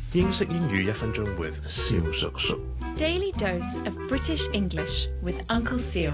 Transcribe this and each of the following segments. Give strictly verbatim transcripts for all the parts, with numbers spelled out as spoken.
英式英語一分鐘 with 蕭叔叔。 Daily dose of British English with Uncle Seal.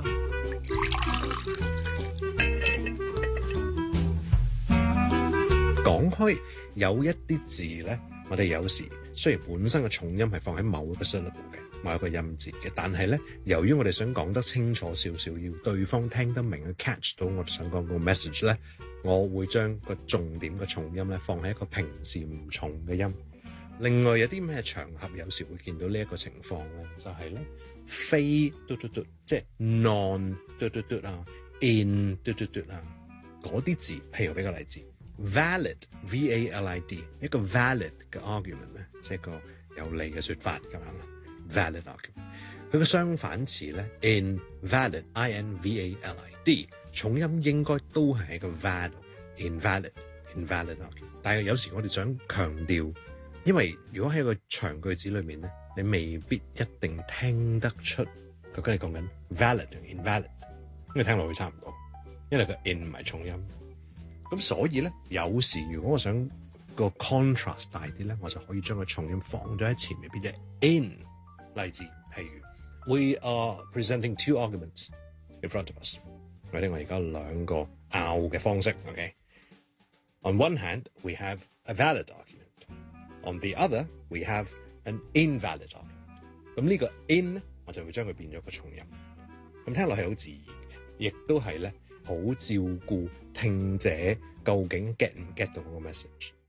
講開有一啲字咧，我哋有時雖然本身嘅重音係放喺某一個 syllable 嘅某一個音節嘅，但係咧由於我哋想講得清楚少少，要對方聽得明去 catch 到我哋想講個 message 咧，我會將個重點嘅重音咧放喺一個平時唔重嘅音。另外有啲咩場合有時會見到呢一個情況咧，就係咧非嘟嘟嘟，即係 non 嘟嘟嘟啊 ，in 嘟嘟嘟啊，嗰啲字，譬如俾個例子 valid v a l i d 一個 valid 嘅 argument 咧，即係個有利嘅説法咁樣 valid argument。佢嘅相反詞咧 invalid i n v a l i d 重音應該都係一個 valid invalid invalid argument， 但係有時我哋想強調。因為如果喺一個長句子裏面咧，你未必一定聽得出佢跟你講緊 valid 定 invalid， 因為聽落去差唔多，因為個 in 唔係重音。咁所以咧，有時如果我想個 contrast 大啲咧，我就可以將個重音放咗喺前面，變咗 in。例子譬如 We are presenting two arguments in front of us。或者我而家兩個拗嘅方式 ，OK。On one hand, we have a valid argument。On the other, we have an invalid argument。咁呢個 in 咧，我就會將佢變咗個重音。咁聽落係好自然嘅，亦都係咧好照顧聽者究竟 get 唔 get 到嗰個 message。